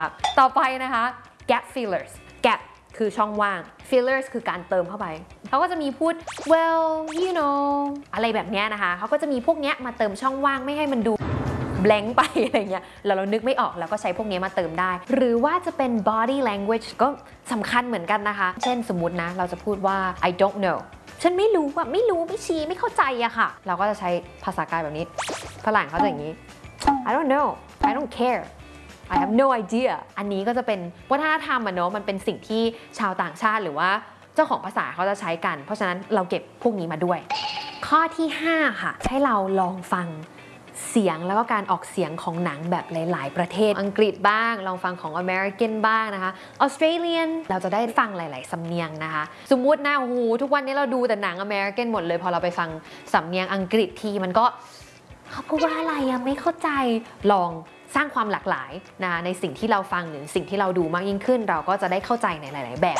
ต่อไปนะคะ gap fillers gap คือช่องว่าง fillers คือการเติมเข้าไปเขาก็จะมีพูด well you know อะไรแบบนี้นะคะเขาก็จะมีพวกนี้มาเติมช่องว่างไม่ให้มันดูblank ไปอะไรเงี้ยเรานึกไม่ออกแล้วก็ใช้พวกนี้มาเติมได้หรือว่าจะเป็น body language ก็สำคัญเหมือนกันนะคะเช่นสมมุตินะเราจะพูดว่า I don't know ฉันไม่รู้ไม่ชี้ไม่เข้าใจอะค่ะเราก็จะใช้ภาษากายแบบนี้ฝรั่งเขาจะอย่างนี้ I don't know I don't care I have no idea อันนี้ก็จะเป็นวัฒนธรรมอะเนาะมันเป็นสิ่งที่ชาวต่างชาติหรือว่าเจ้าของภาษาเขาจะใช้กันเพราะฉะนั้นเราเก็บพวกนี้มาด้วยข้อที่5ค่ะให้เราลองฟังเสียงแล้วก็การออกเสียงของหนังแบบหลายๆประเทศอังกฤษบ้างลองฟังของ American บ้างนะคะ Australian เราจะได้ฟังหลายๆสำเนียงนะคะสมมุตินะโอ้โหทุกวันนี้เราดูแต่หนัง American หมดเลยพอเราไปฟังสำเนียงอังกฤษทีมันก็เขาพูดว่าอะไรอะไม่เข้าใจลองสร้างความหลากหลายนะในสิ่งที่เราฟังหรือสิ่งที่เราดูมากยิ่งขึ้นเราก็จะได้เข้าใจในหลายๆแบบ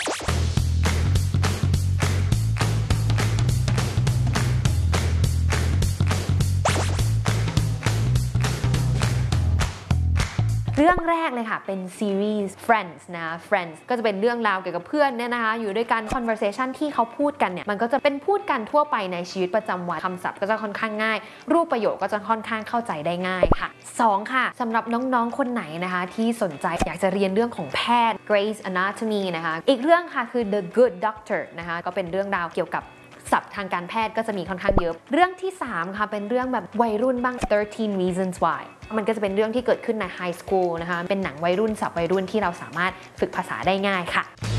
เรื่องแรกเลยค่ะเป็นซีรีส์ Friends นะ Friends ก็จะเป็นเรื่องราวเกี่ยวกับเพื่อนเนี่ยนะคะอยู่ด้วยกัน conversation ที่เขาพูดกันเนี่ยมันก็จะเป็นพูดกันทั่วไปในชีวิตประจำวันคำศัพท์ก็จะค่อนข้างง่ายรูปประโยคก็จะค่อนข้างเข้าใจได้ง่ายค่ะ2ค่ะสำหรับน้องๆคนไหนนะคะที่สนใจอยากจะเรียนเรื่องของแพทย์ Grey's Anatomy นะคะอีกเรื่องค่ะคือ The Good Doctor นะคะก็เป็นเรื่องราวเกี่ยวกับศัพท์ทางการแพทย์ก็จะมีค่อนข้างเยอะเรื่องที่3ค่ะเป็นเรื่องแบบวัยรุ่นบ้าง13 Reasons Why มันก็จะเป็นเรื่องที่เกิดขึ้นในไฮสคูลนะคะเป็นหนังวัยรุ่นศัพท์วัยรุ่นที่เราสามารถฝึกภาษาได้ง่ายค่ะ